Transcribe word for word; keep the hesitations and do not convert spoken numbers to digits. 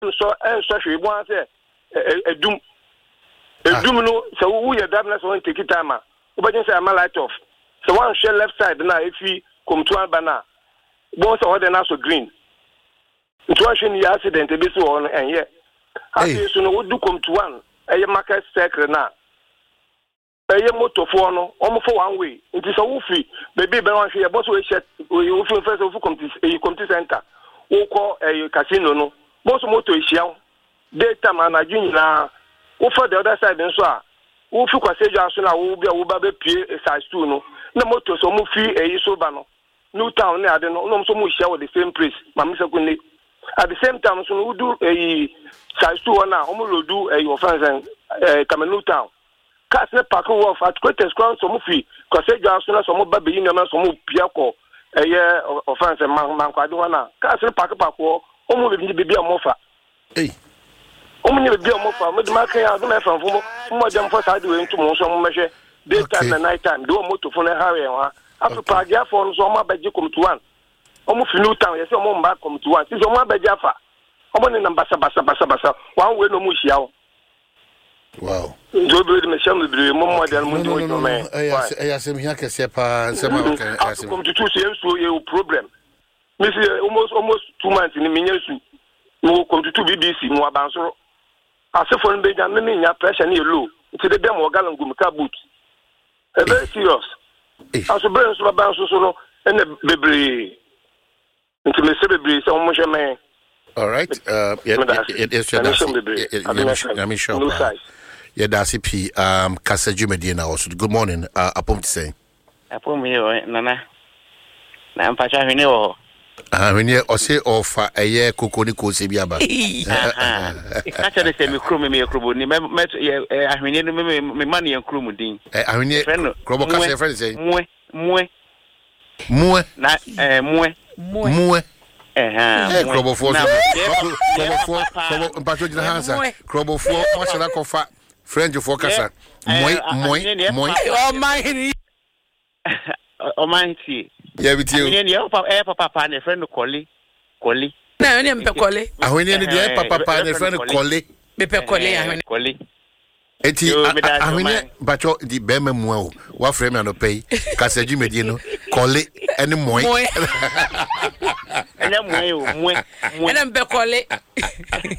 so and so she wants a doom. A doom no, so we are damn so take it time. But you say I'm a light off. So one share left side now if we come to Albana. Both are then also green. It's watching the accident a bit on and yeah. I so no do come to one. A market secret now. A motor for no, almost for one way. It is a woofy. Baby, but once you both we share, you feel first of all come to a community center. Who call a casino no. Most motor is young. Daytime and a junior. Who for the other side and so on. Who feel passage as soon as we will be a baby P size two no. No motor so move free a Sobano. New town, I don't know, so much share with the same place. Mamma Kuni. At the same time, so we do a size two now, almost do a offense and come a new town. Cast the park off at greatest ground, so movie, because they just as some baby in the some Piaco, a year offense and Manquaduana. Cast the park park war, almost be a moffa. Eh. Only be a moffa, with the market, I don't have from more than first I do into Monson measure, daytime and night time, do a motor for a hurry. After Pagia for so much budget come to one. Almost new town, yes, some back come to one. It's on my Bajafa. I'm on in Bassa Bassa Bassa Bassa. One way no mushao. Wow. Do the machine will be more than one way to me. I asked him here, Casepa, and some of come to two years to a problem. Miss almost almost two months in the Minisu. No come to two B B C, more bouncer. As if for Benjamin, your pressure near low. It's the demo gallon gumka boot. Very serious. As a brand of a so and a baby into the celebrity, so much a man. All right, uh, it is your I'm sure. Yeah, that's it. Um, Kasaju Medina also. Good morning. Uh, upon to say. Upon me, Nana. I'm Pacha Hino. Ah, when you say offer a year, Coconi Cosibiaba. Actually, say me crew me a crew. Met I mean, me money and crew mudding. I mean, Crobocas, friend say, Mue, Mue, Mue, not Mue, Mue. Eh, Crobo four, Patrick Hansa, Crobo four, what's that called? Friend of Focasa. Moi, moi, moi. Oh, my. Oh, my. Yeah, with you. Yeah, papa and a friend of Collie. Collie. No, I am Pecole. I went in the papa and a friend of Collie. Pecole, Collie. Eti, I mean, but the Bemmo, what frame and pay, Casaju Medino, Collie, and Moy. And I'm Pecole.